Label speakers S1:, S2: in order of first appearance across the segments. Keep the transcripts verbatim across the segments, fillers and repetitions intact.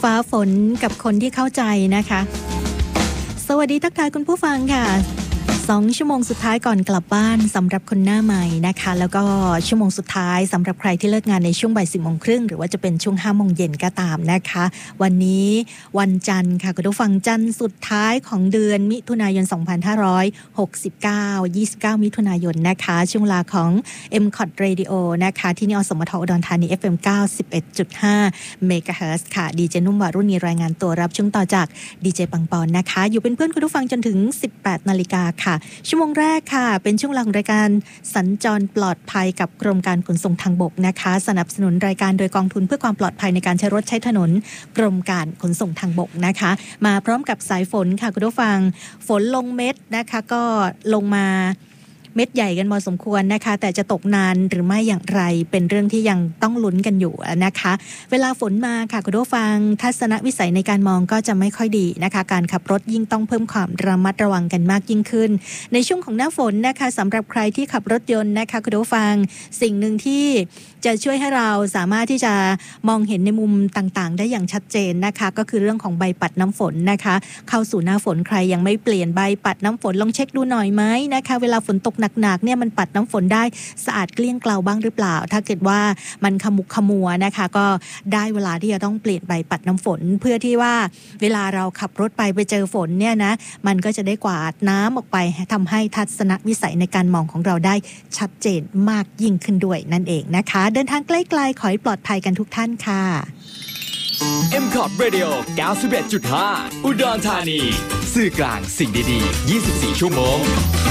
S1: ฟ้าฝนกับคนที่เข้าใจนะคะสวัสดีทักทายคุณผู้ฟังค่ะสองชั่วโมงสุดท้ายก่อนกลับบ้านสำหรับคนหน้าใหม่นะคะแล้วก็ชั่วโมงสุดท้ายสำหรับใครที่เลิกงานในช่วงบ่ายสี่โมงครึ่งหรือว่าจะเป็นช่วงห้าโมงเย็นก็ตามนะคะวันนี้วันจันทร์ค่ะคุณผู้ฟังจันทร์สุดท้ายของเดือนมิถุนายนสองพันห้าร้อยหกสิบเก้า ยี่สิบเก้ามิถุนายนนะคะช่วงเวลาของ เอ็ม คอท Radio นะคะที่นี่อสมทอุดรธานี เอฟ เอ็ม เก้าสิบเอ็ดจุดห้า เมกะเฮิรตซ์ค่ะดีเจนุ่มวารุณีรายงานตัวรับช่วงต่อจากดีเจปังปอนนะคะอยู่เป็นเพื่อนคุณผู้ฟังจนถึง สิบแปดนาฬิกาค่ะชั่วโมงแรกค่ะเป็นช่วงหลังรายการสัญจรปลอดภัยกับกรมการขนส่งทางบกนะคะสนับสนุนรายการโดยกองทุนเพื่อความปลอดภัยในการใช้รถใช้ถนนกรมการขนส่งทางบกนะคะมาพร้อมกับสายฝนค่ะคุณผู้ฟังฝนลงเม็ดนะคะก็ลงมาเม็ดใหญ่กันพอสมควรนะคะแต่จะตกนานหรือไม่อย่างไรเป็นเรื่องที่ยังต้องลุ้นกันอยู่นะคะเวลาฝนมาค่ะคุณผู้ฟังทัศนวิสัยในการมองก็จะไม่ค่อยดีนะคะการขับรถยิ่งต้องเพิ่มความระมัดระวังกันมากยิ่งขึ้นในช่วงของหน้าฝนนะคะสำหรับใครที่ขับรถยนต์นะคะคุณผู้ฟังสิ่งหนึ่งที่จะช่วยให้เราสามารถที่จะมองเห็นในมุมต่างๆได้อย่างชัดเจนนะคะก็คือเรื่องของใบปัดน้ำฝนนะคะเข้าสู่หน้าฝนใครยังไม่เปลี่ยนใบปัดน้ำฝนลองเช็คดูหน่อยไหมนะคะเวลาฝนตกหนักๆเนี่ยมันปัดน้ำฝนได้สะอาดเกลี้ยงเกลาบ้างหรือเปล่าถ้าเกิดว่ามันขมุกขมัวนะคะก็ได้เวลาที่จะต้องเปลี่ยนใบปัดน้ำฝนเพื่อที่ว่าเวลาเราขับรถไปไปเจอฝนเนี่ยนะมันก็จะได้กวาดน้ำออกไปทำให้ทัศนวิสัยในการมองของเราได้ชัดเจนมากยิ่งขึ้นด้วยนั่นเองนะคะเดินทางใกล้ๆขอให้ปลอดภัยกันทุกท่านค่ะ
S2: เอ็ม คอท Radio เก้าสิบเอ็ดจุดห้า อุดรธานีสื่อกลางสิ่งดีๆยี่สิบสี่ชั่วโมง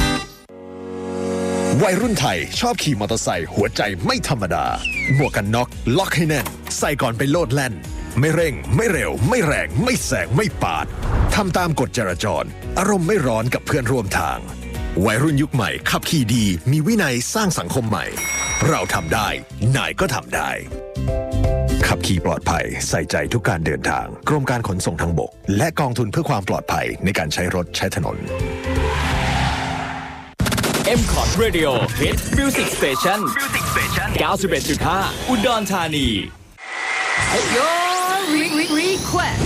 S3: วัยรุ่นไทยชอบขี่มอเตอร์ไซค์หัวใจไม่ธรรมดาหมวกกันน็อกล็อกให้แน่นใส่ก่อนไปโลดแล่นไม่เร่งไม่เร็วไม่แรงไม่แซงไม่ปาดทำตามกฎจราจรอารมณ์ไม่ร้อนกับเพื่อนร่วมทางวัยรุ่นยุคใหม่ขับขี่ดีมีวินัยสร้างสังคมใหม่เราทำได้นายก็ทำได้ขับขี่ปลอดภัยใส่ใจทุกการเดินทางกรมการขนส่งทางบกและกองทุนเพื่อความปลอดภัยในการใช้รถใช้ถนน
S2: เอ็ม คอท Radio Hit Music Station เก้าสิบเอ็ดจุดห้า อุดรธานี
S4: Your request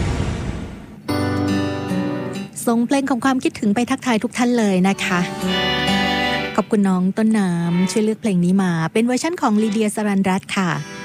S1: ส่งเพลงของความคิดถึงไปทักทายทุกท่านเลยนะคะขอบคุณน้องต้นน้ำช่วยเลือกเพลงนี้มาเป็นเวอร์ชั่นของลีเดียสรัญรัตน์ค่ะ